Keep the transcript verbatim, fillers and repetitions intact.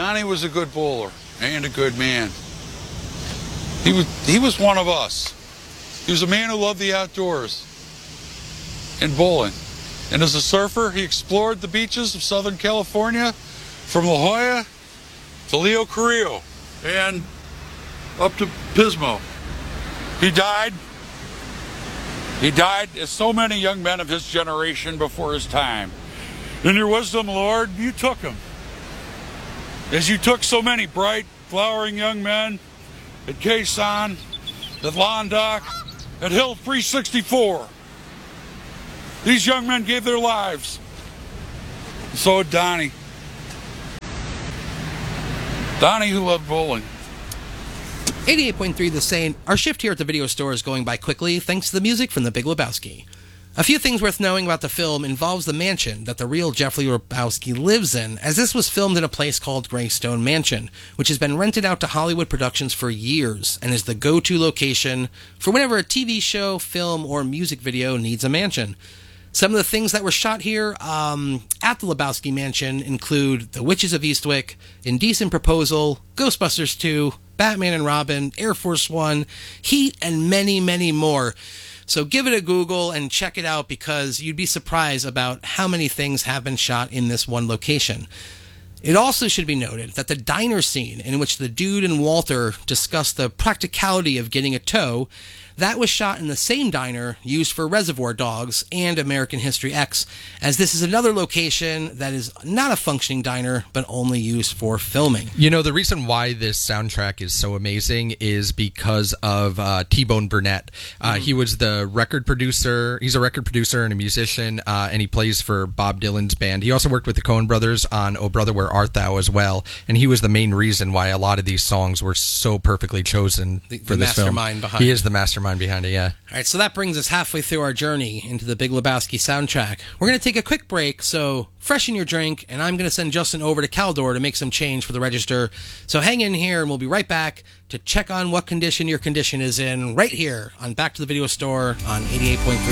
Donnie was a good bowler and a good man. He was, he was one of us. He was a man who loved the outdoors and bowling. And as a surfer, he explored the beaches of Southern California from La Jolla to Leo Carrillo and up to Pismo. He died. He died, as so many young men of his generation, before his time. In your wisdom, Lord, you took him. As you took so many bright, flowering young men at Quezon, at Londoc, at Hill three sixty-four. These young men gave their lives. So did Donnie. Donnie, who loved bowling. eighty-eight point three The Saint. Our shift here at the video store is going by quickly thanks to the music from The Big Lebowski. A few things worth knowing about the film involves the mansion that the real Jeffrey Lebowski lives in, as this was filmed in a place called Greystone Mansion, which has been rented out to Hollywood Productions for years and is the go-to location for whenever a T V show, film, or music video needs a mansion. Some of the things that were shot here um, at the Lebowski Mansion include The Witches of Eastwick, Indecent Proposal, Ghostbusters two, Batman and Robin, Air Force One, Heat, and many, many more. So give it a Google and check it out because you'd be surprised about how many things have been shot in this one location. It also should be noted that the diner scene in which the dude and Walter discuss the practicality of getting a tow, that was shot in the same diner used for Reservoir Dogs and American History X, as this is another location that is not a functioning diner, but only used for filming. You know, the reason why this soundtrack is so amazing is because of uh, T-Bone Burnett. Uh, mm-hmm. He was the record producer. He's a record producer and a musician, uh, and he plays for Bob Dylan's band. He also worked with the Coen brothers on Oh Brother, Where Art Thou as well, and he was the main reason why a lot of these songs were so perfectly chosen the, for the this film. Mastermind behind He is the mastermind behind it, yeah. All right, so that brings us halfway through our journey into the Big Lebowski soundtrack. We're going to take a quick break, so freshen your drink, and I'm going to send Justin over to Caldor to make some change for the register. So hang in here, and we'll be right back to check on what condition your condition is in right here on Back to the Video Store on eighty-eight point three.